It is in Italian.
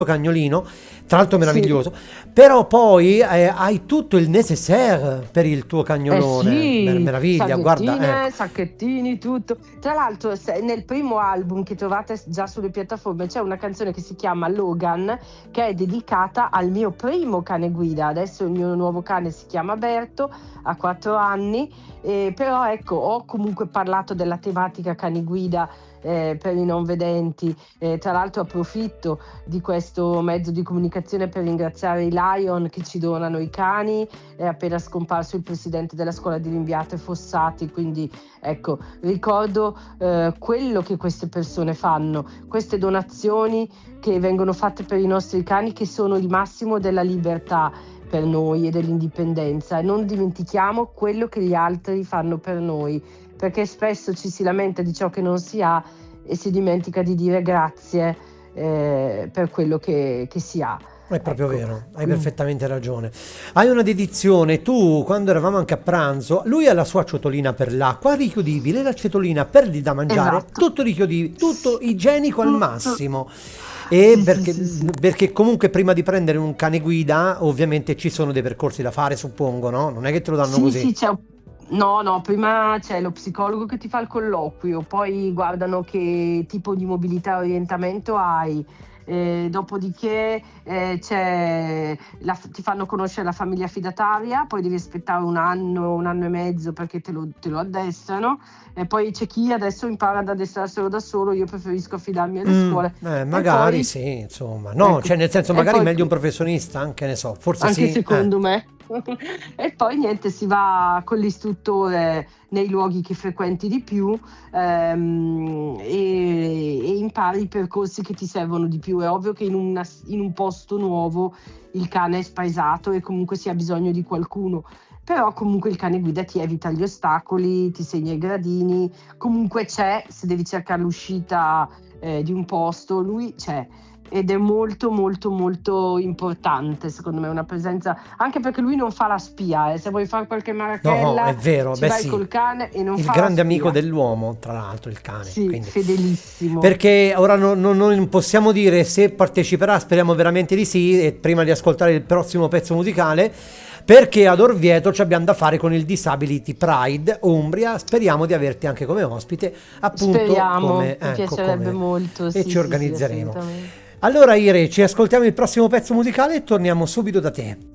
cagnolino, tra l'altro Sì. meraviglioso, però poi hai tutto il nécessaire per il tuo Eh cagnolone, sì, meraviglia, guarda, ecco. saghettine, sacchettini, tutto. Tra l'altro, nel primo album che trovate già sulle piattaforme c'è una canzone che si chiama Logan, che è dedicata al mio primo cane guida. Adesso il mio nuovo cane si chiama Berto, ha 4 anni, però ecco, ho comunque parlato della tematica cani guida per i non vedenti. Tra l'altro approfitto di questo mezzo di comunicazione per ringraziare i Lion che ci donano i cani. È appena scomparso il presidente della scuola di Rimbiate Fossati, quindi ecco, ricordo quello che queste persone fanno, queste donazioni che vengono fatte per i nostri cani, che sono il massimo della libertà per noi e dell'indipendenza, e non dimentichiamo quello che gli altri fanno per noi, perché spesso ci si lamenta di ciò che non si ha e si dimentica di dire grazie per quello che si ha. È proprio Ecco, vero, hai quindi perfettamente ragione. Hai una dedizione, tu quando eravamo anche a pranzo, lui ha la sua ciotolina per l'acqua, richiudibile, la ciotolina per gli da mangiare, esatto. tutto richiudibile, tutto igienico al Tutto. massimo. E Sì, sì, perché, sì, sì. perché comunque prima di prendere un cane guida, ovviamente ci sono dei percorsi da fare, suppongo, no? Non è che te lo danno Sì, così. sì, no, no, prima c'è lo psicologo che ti fa il colloquio, poi guardano che tipo di mobilità e orientamento hai, dopodiché ti fanno conoscere la famiglia affidataria, poi devi aspettare un anno e mezzo perché te lo addestrano, e poi c'è chi adesso impara ad addestrarselo da solo, io preferisco affidarmi alle scuole, e Magari poi, sì, insomma. No, ecco, cioè nel senso e magari poi meglio un professionista, anche ne so, forse anche sì. secondo me. E poi niente, si va con l'istruttore nei luoghi che frequenti di più, e impari i percorsi che ti servono di più. È ovvio che in un posto nuovo il cane è spaesato e comunque si ha bisogno di qualcuno, però comunque il cane guida ti evita gli ostacoli, ti segna i gradini, comunque c'è, se devi cercare l'uscita di un posto, lui c'è. Ed è molto molto molto importante secondo me una presenza, anche perché lui non fa la spia, se vuoi fare qualche No, è marachella vero, ci beh vai sì, col cane e non il fa la grande amico spia. dell'uomo, tra l'altro il cane, Sì, quindi... fedelissimo. Perché ora non possiamo dire se parteciperà, speriamo veramente di sì, e prima di ascoltare il prossimo pezzo musicale, perché ad Orvieto ci abbiamo da fare con il Disability Pride Umbria, speriamo di averti anche come ospite, appunto Speriamo, come, mi ecco, piacerebbe come... molto, e sì ci sì sì, organizzeremo. assolutamente. Allora Ire, ci ascoltiamo il prossimo pezzo musicale e torniamo subito da te.